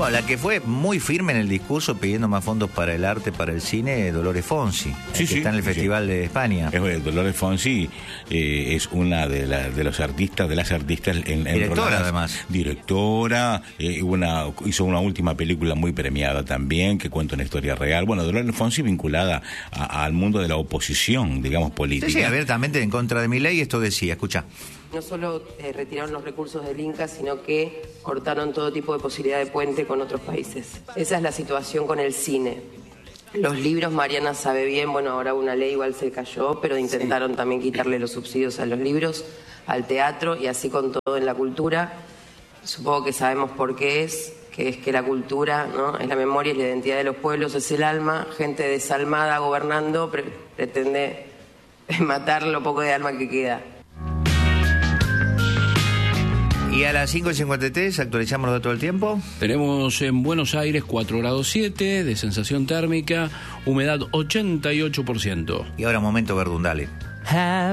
Bueno, la que fue muy firme en el discurso pidiendo más fondos para el arte, para el cine, Dolores Fonsi, que está en el Festival de España. Dolores Fonsi es una de las artistas en directora, rodadas. Además. Directora, hizo una última película muy premiada también, que cuenta una historia real. Bueno, Dolores Fonsi vinculada al mundo de la oposición, digamos, política. Sí, abiertamente en contra de Milei, esto decía, escucha. No solo retiraron los recursos del Inca, sino que cortaron todo tipo de posibilidad de puente con otros países. Esa es la situación con el cine. Los libros, Mariana sabe bien, bueno, ahora una ley igual se cayó, pero intentaron también quitarle los subsidios a los libros, al teatro y así con todo en la cultura. Supongo que sabemos por qué que es que la cultura, ¿no?, es la memoria y la identidad de los pueblos, es el alma. Gente desalmada gobernando pretende matar lo poco de alma que queda. Y a las 5:53 actualizamos los datos del tiempo. Tenemos en Buenos Aires 4 grados 7 de sensación térmica, humedad 88%. Y ahora momento verdundale.